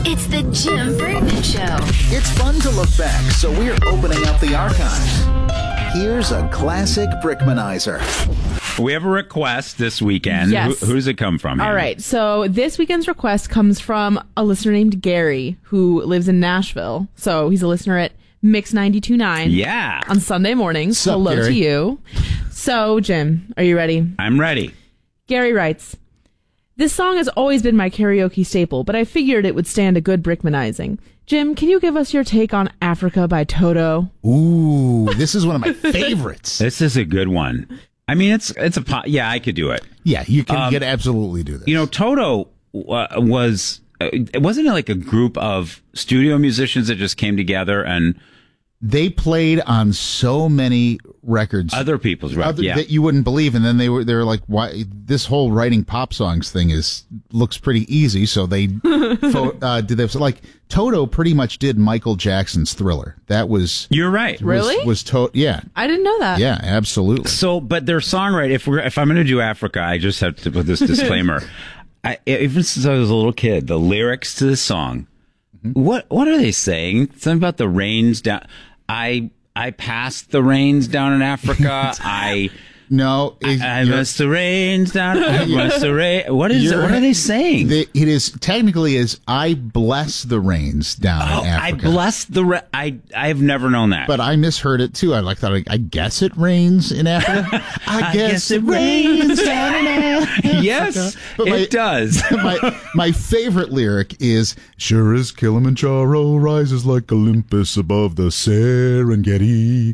It's the Jim Brickman Show. It's fun to look back, so we're opening up the archives. Here's a classic Brickmanizer. We have a request this weekend. Yes. Who does it come from? All Anna? right. So this weekend's request comes from a listener named Gary who lives in Nashville. So he's a listener at Mix 92.9. Yeah. On Sunday mornings. Sup, Hello Gary? to you. So, Jim, are you ready? I'm ready. Gary writes, this song has always been my karaoke staple, but I figured it would stand a good Brickmanizing. Jim, can you give us your take on Africa by Toto? Ooh, this is one of my favorites. This is a good one. I mean, it's a yeah, I could do it. Yeah, you can absolutely do this. You know, Toto was wasn't it like a group of studio musicians that just came together and they played on so many records, other people's records, yeah, that you wouldn't believe. And then they were like, "Why this whole writing pop songs thing looks pretty easy?" So they did this. Like Toto pretty much did Michael Jackson's Thriller. That was you're right. Really? Was Toto? Yeah, I didn't know that. yeah, absolutely. So, but their songwriting. If I'm going to do Africa, I just have to put this disclaimer. Even since I was a little kid, the lyrics to this song, what are they saying? Something about the rains down. I passed the rains down in Africa. I missed the rains down. I missed the rain. What are they saying? It is technically is I bless the rains down in Africa. I bless the I've never known that. But I misheard it too. I guess it rains in Africa. I guess it rains down in Africa. Yes, it does. my favorite lyric is, sure as Kilimanjaro rises like Olympus above the Serengeti.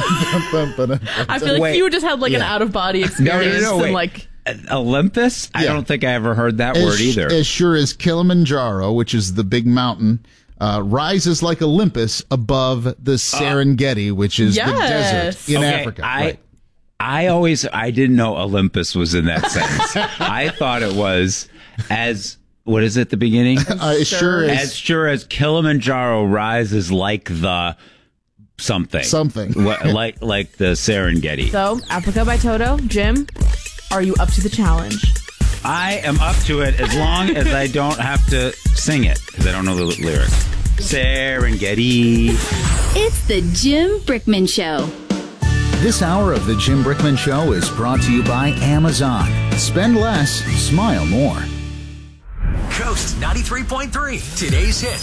I feel like you just had like an out-of-body experience. No, and wait. like Olympus? I don't think I ever heard that word either. As sure as Kilimanjaro, which is the big mountain, rises like Olympus above the Serengeti, which is the desert in Africa. I didn't know Olympus was in that sentence. I thought it was what is it at the beginning? As sure as Kilimanjaro rises like the something. like the Serengeti. So, Africa by Toto. Jim, are you up to the challenge? I am up to it as long as I don't have to sing it, because I don't know the lyrics. Serengeti. It's the Jim Brickman Show. This hour of the Jim Brickman Show is brought to you by Amazon. Spend less, smile more. Coast 93.3, today's hit.